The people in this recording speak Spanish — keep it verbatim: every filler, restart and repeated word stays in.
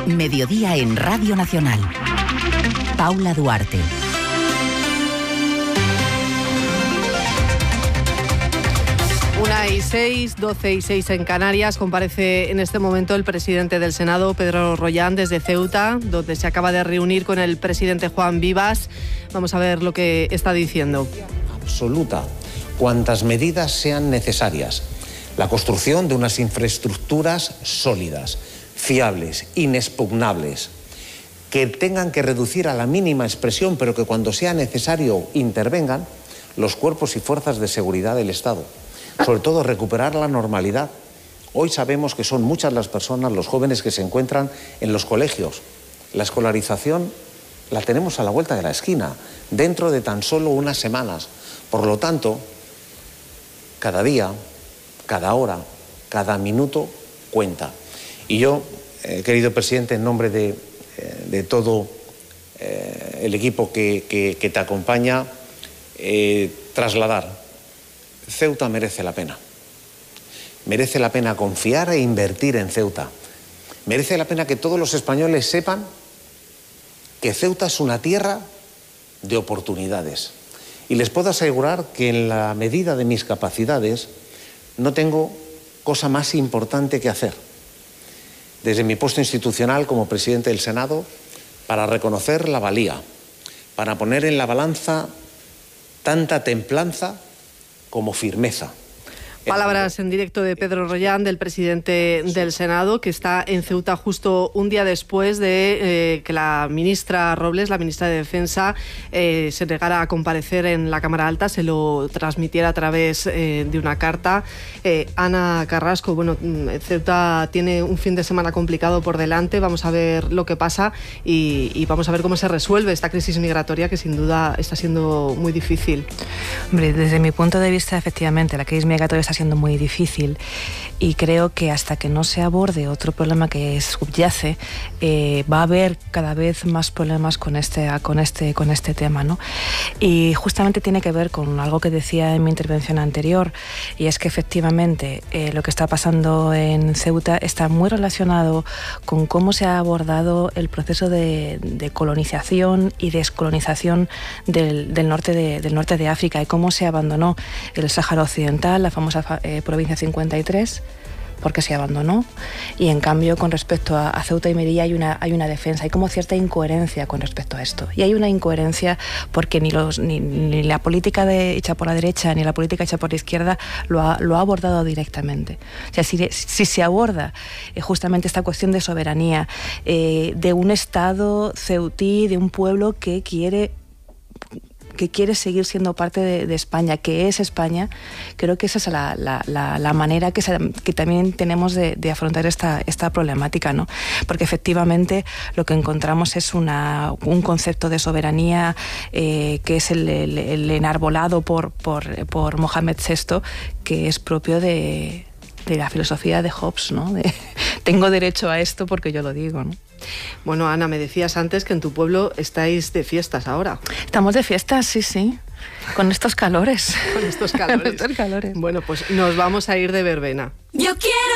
Mediodía en Radio Nacional. Paula Duarte. Una y seis, doce y seis en Canarias. Comparece en este momento el presidente del Senado, Pedro Rollán, desde Ceuta, donde se acaba de reunir con el presidente Juan Vivas. Vamos a ver lo que está diciendo. Absoluta, cuantas medidas sean necesarias. La construcción de unas infraestructuras sólidas, fiables, inexpugnables, que tengan que reducir a la mínima expresión, pero que cuando sea necesario intervengan los cuerpos y fuerzas de seguridad del Estado. Sobre todo recuperar la normalidad. Hoy sabemos que son muchas las personas, los jóvenes que se encuentran en los colegios. La escolarización la tenemos a la vuelta de la esquina, dentro de tan solo unas semanas. Por lo tanto, cada día, cada hora, cada minuto cuenta. Y yo, eh, querido presidente, en nombre de, eh, de todo eh, el equipo que, que, que te acompaña, eh, trasladar. Ceuta merece la pena. Merece la pena confiar e invertir en Ceuta. Merece la pena que todos los españoles sepan que Ceuta es una tierra de oportunidades. Y les puedo asegurar que en la medida de mis capacidades no tengo cosa más importante que hacer. Desde mi puesto institucional como presidente del Senado, para reconocer la valía, para poner en la balanza tanta templanza como firmeza. Palabras en directo de Pedro Rollán, del presidente del Senado, que está en Ceuta justo un día después de eh, que la ministra Robles, la ministra de Defensa, eh, se negara a comparecer en la Cámara Alta, se lo transmitiera a través eh, de una carta. Eh, Ana Carrasco, bueno, Ceuta tiene un fin de semana complicado por delante, vamos a ver lo que pasa y, y vamos a ver cómo se resuelve esta crisis migratoria que sin duda está siendo muy difícil. Hombre, desde mi punto de vista, efectivamente, la crisis migratoria está siendo muy difícil y creo que hasta que no se aborde otro problema que subyace, eh, va a haber cada vez más problemas con este, con este, con este tema, ¿no? Y justamente tiene que ver con algo que decía en mi intervención anterior, y es que efectivamente eh, lo que está pasando en Ceuta está muy relacionado con cómo se ha abordado el proceso de, de colonización y descolonización del, del, norte de, del norte de África, y cómo se abandonó el Sáhara Occidental, la famosa Eh, provincia cincuenta y tres, porque se abandonó, y en cambio con respecto a, a Ceuta y Melilla hay una, hay una defensa, hay como cierta incoherencia con respecto a esto, y hay una incoherencia porque ni, los, ni, ni la política de, hecha por la derecha ni la política hecha por la izquierda lo ha, lo ha abordado directamente. O sea, si, si se aborda eh, justamente esta cuestión de soberanía, eh, de un Estado ceutí, de un pueblo que quiere que quiere seguir siendo parte de, de España, que es España, creo que esa es la, la, la, la manera que, se, que también tenemos de, de afrontar esta, esta problemática, ¿no? Porque efectivamente lo que encontramos es una, un concepto de soberanía eh, que es el, el, el enarbolado por, por, por Mohamed sexto, que es propio de, de la filosofía de Hobbes, ¿no? De, tengo derecho a esto porque yo lo digo, ¿no? Bueno, Ana, me decías antes que en tu pueblo estáis de fiestas ahora. Estamos de fiestas, sí, sí. Con estos calores. Con estos calores. Con estos calores. Bueno, pues nos vamos a ir de verbena. Yo quiero